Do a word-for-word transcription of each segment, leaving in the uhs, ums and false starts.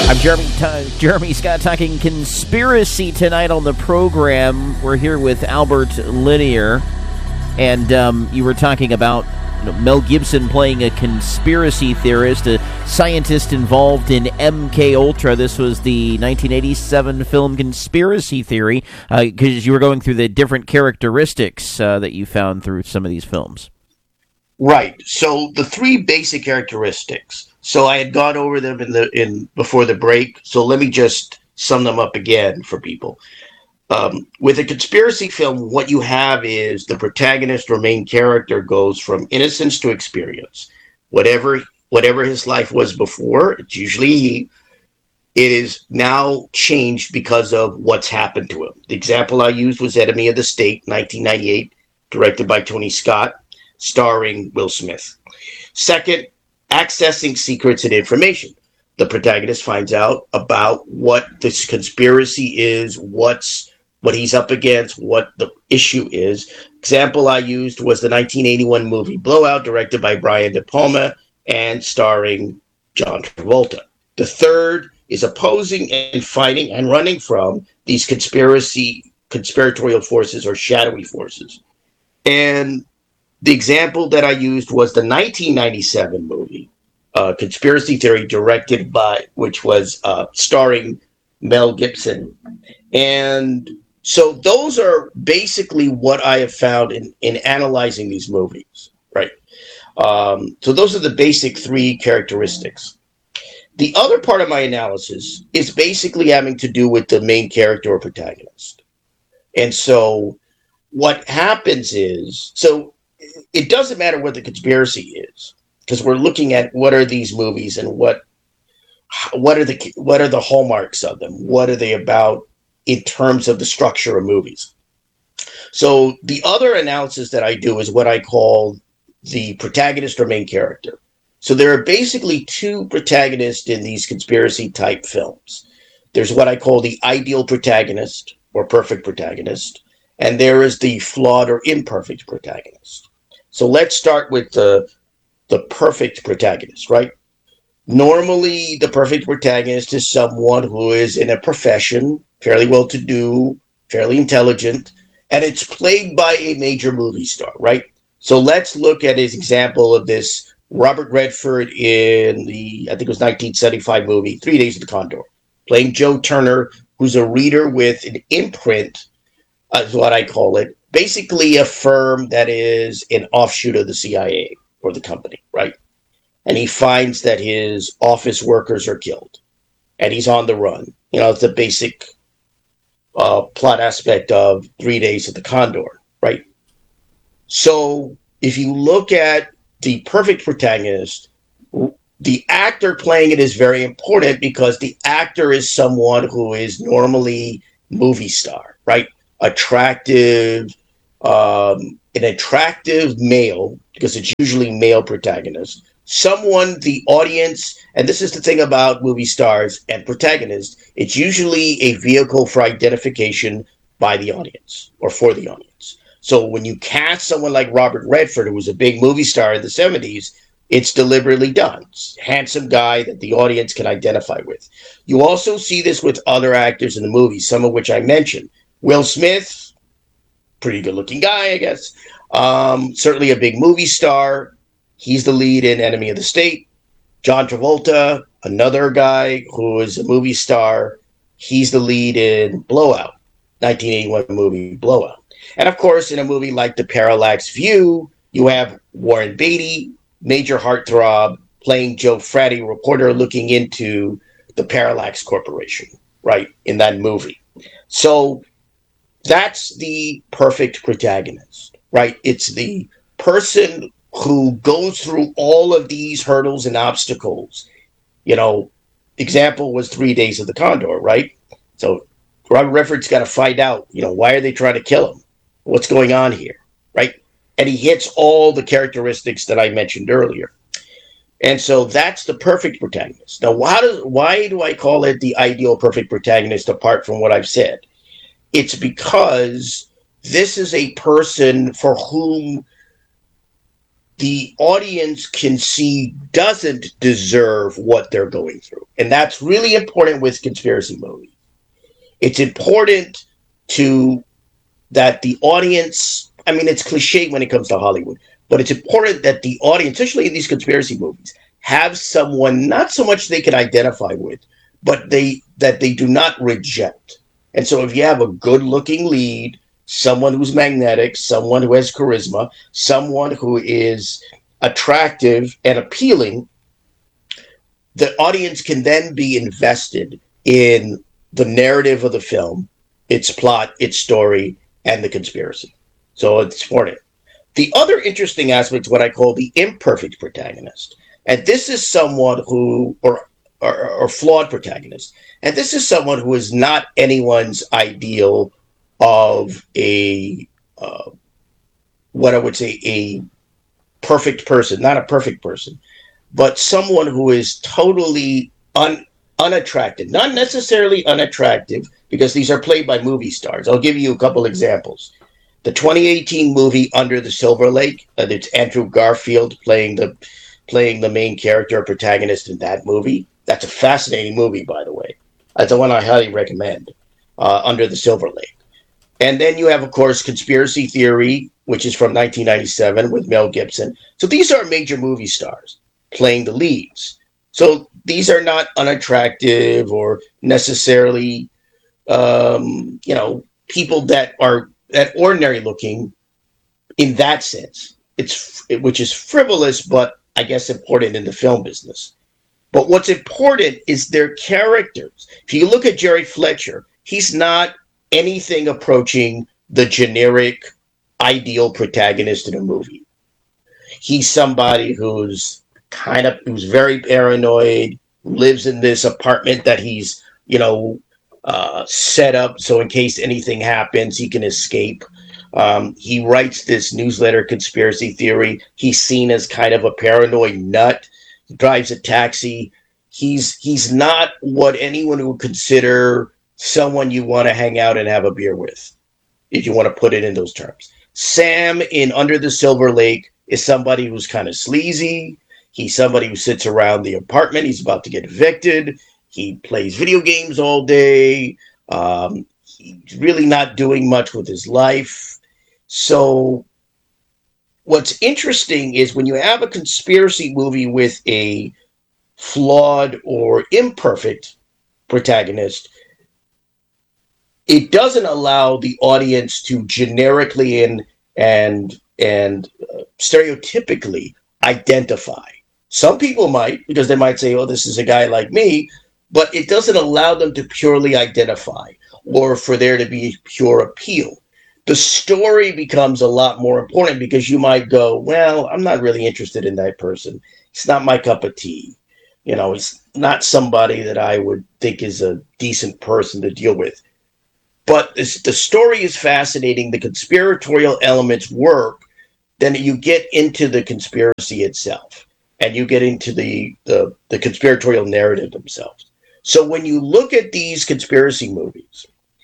I'm Jeremy, T- Jeremy Scott talking conspiracy tonight on the program. We're here with Albert Linier, and um, you were talking about you know, Mel Gibson playing a conspiracy theorist, a scientist involved in M K Ultra. This was the nineteen eighty-seven film Conspiracy Theory, because uh, you were going through the different characteristics uh, that you found through some of these films. Right. So the three basic characteristics. So I had gone over them in the in before the break. So let me just sum them up again for people. Um, with a conspiracy film, what you have is the protagonist or main character goes from innocence to experience. Whatever whatever his life was before, it's usually he. It is now changed because of what's happened to him. The example I used was Enemy of the State, nineteen ninety-eight, directed by Tony Scott, starring Will Smith. Second, accessing secrets and information. The protagonist finds out about what this conspiracy is, what's what he's up against, what the issue is. Example I used was the nineteen eighty-one movie Blowout, directed by Brian De Palma and starring John Travolta. The third is opposing and fighting and running from these conspiracy, conspiratorial forces or shadowy forces. And the example that I used was the nineteen ninety-seven movie, uh, Conspiracy Theory, directed by, which was uh, starring Mel Gibson. And so those are basically what I have found in, in analyzing these movies, right? Um, so those are the basic three characteristics. The other part of my analysis is basically having to do with the main character or protagonist. And so what happens is, so it doesn't matter what the conspiracy is, because we're looking at what are these movies and what what are the what are the hallmarks of them? What are they about in terms of the structure of movies? So the other analysis that I do is what I call the protagonist or main character. So there are basically two protagonists in these conspiracy type films. There's what I call the ideal protagonist or perfect protagonist, and there is the flawed or imperfect protagonist. So let's start with the, the perfect protagonist, right? Normally, the perfect protagonist is someone who is in a profession, fairly well-to-do, fairly intelligent, and it's played by a major movie star, right? So let's look at his example of this Robert Redford in the, I think it was nineteen seventy-five movie, Three Days of the Condor, playing Joe Turner, who's a reader with an imprint, is what I call it, basically a firm that is an offshoot of the C I A or the company, right? And he finds that his office workers are killed and he's on the run. You know, it's the basic uh, plot aspect of Three Days of the Condor, right? So if you look at the perfect protagonist, the actor playing it is very important because the actor is someone who is normally movie star, right? Attractive, um, an attractive male, because it's usually male protagonist, someone the audience, and this is the thing about movie stars and protagonists, it's usually a vehicle for identification by the audience or for the audience. So when you cast someone like Robert Redford, who was a big movie star in the seventies, it's deliberately done. It's a handsome guy that the audience can identify with. You also see this with other actors in the movie, some of which I mentioned. Will Smith, pretty good-looking guy, I guess. Um, certainly a big movie star. He's the lead in Enemy of the State. John Travolta, another guy who is a movie star. He's the lead in Blowout, nineteen eighty-one movie Blowout. And, of course, in a movie like The Parallax View, you have Warren Beatty, major heartthrob, playing Joe Fratty, reporter looking into the Parallax Corporation, right, in that movie. So that's the perfect protagonist, right? It's the person who goes through all of these hurdles and obstacles. You know, example was Three Days of the Condor, right? So Robert Redford's got to find out, you know, why are they trying to kill him? What's going on here, right? And he hits all the characteristics that I mentioned earlier. And so that's the perfect protagonist. Now, why, does, why do I call it the ideal perfect protagonist apart from what I've said? It's because this is a person for whom the audience can see doesn't deserve what they're going through. And that's really important with conspiracy movies. It's important to that the audience, I mean, it's cliche when it comes to Hollywood, but it's important that the audience, especially in these conspiracy movies, have someone not so much they can identify with, but they that they do not reject. And so if you have a good-looking lead, someone who's magnetic, someone who has charisma, someone who is attractive and appealing, the audience can then be invested in the narrative of the film, its plot, its story, and the conspiracy. So it's important. The other interesting aspect is what I call the imperfect protagonist. And this is someone who, or, or, or flawed protagonist. And this is someone who is not anyone's ideal of a, uh, what I would say, a perfect person, not a perfect person, but someone who is totally un, unattractive, not necessarily unattractive, because these are played by movie stars. I'll give you a couple examples. The twenty eighteen movie Under the Silver Lake, uh, it's Andrew Garfield playing the playing the main character or protagonist in that movie. That's a fascinating movie, by the way. That's the one I highly recommend, uh, Under the Silver Lake. And then you have, of course, Conspiracy Theory, which is from nineteen ninety-seven with Mel Gibson. So these are major movie stars playing the leads. So these are not unattractive or necessarily, um, you know, people that are that ordinary looking in that sense. It's which is frivolous, but I guess important in the film business. But what's important is their characters. If you look at Jared Fletcher, he's not anything approaching the generic ideal protagonist in a movie. He's somebody who's kind of who's very paranoid, lives in this apartment that he's, you know, uh, set up so in case anything happens, he can escape. Um, he writes this newsletter, Conspiracy Theory. He's seen as kind of a paranoid nut. He drives a taxi. He's he's not what anyone would consider someone you want to hang out and have a beer with, if you want to put it in those terms. Sam in Under the Silver Lake is somebody who's kind of sleazy. He's somebody who sits around the apartment. He's about to get evicted. He plays video games all day. Um, he's really not doing much with his life. So what's interesting is when you have a conspiracy movie with a flawed or imperfect protagonist, it doesn't allow the audience to generically and and and uh, stereotypically identify. Some people might, because they might say, oh, this is a guy like me, but it doesn't allow them to purely identify or for there to be pure appeal. The story becomes a lot more important because you might go, well, I'm not really interested in that person. It's not my cup of tea. You know, it's not somebody that I would think is a decent person to deal with. But this, the story is fascinating. The conspiratorial elements work. Then you get into the conspiracy itself, and you get into the, the, the conspiratorial narrative themselves. So when you look at these conspiracy movies,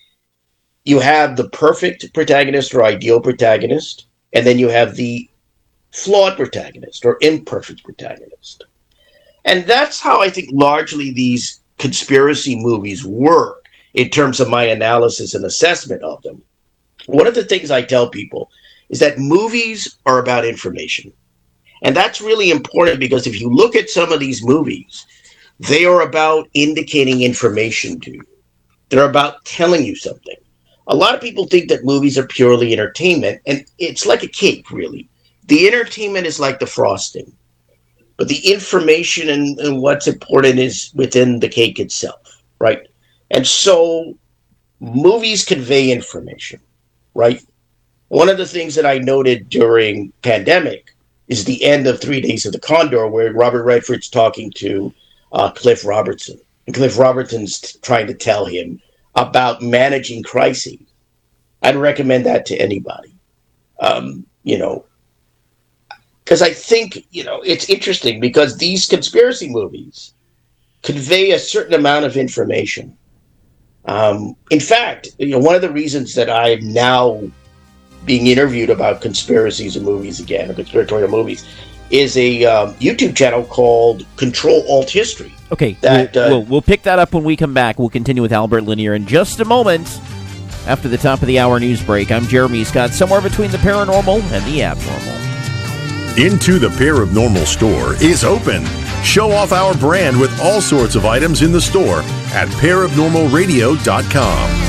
you have the perfect protagonist or ideal protagonist, and then you have the flawed protagonist or imperfect protagonist. And that's how I think largely these conspiracy movies work in terms of my analysis and assessment of them. One of the things I tell people is that movies are about information. And that's really important because if you look at some of these movies, they are about indicating information to you. They're about telling you something. A lot of people think that movies are purely entertainment, and it's like a cake, really. The entertainment is like the frosting, but the information and, and what's important is within the cake itself, right? And so movies convey information, right? One of the things that I noted during pandemic is the end of Three Days of the Condor, where Robert Redford's talking to uh, Cliff Robertson. And Cliff Robertson's t- trying to tell him about managing crises. I'd recommend that to anybody. Um, you know, because I think, you know, it's interesting because these conspiracy movies convey a certain amount of information. Um, in fact, you know, one of the reasons that I'm now being interviewed about conspiracies and movies again, or conspiratorial movies, is a um, YouTube channel called Control Alt History. Okay, that, we'll, uh, we'll, we'll pick that up when we come back. We'll continue with Albert Linier in just a moment. After the top of the hour news break, I'm Jeremy Scott, somewhere between the paranormal and the abnormal. Into the Paranormal store is open. Show off our brand with all sorts of items in the store at paranormal radio dot com.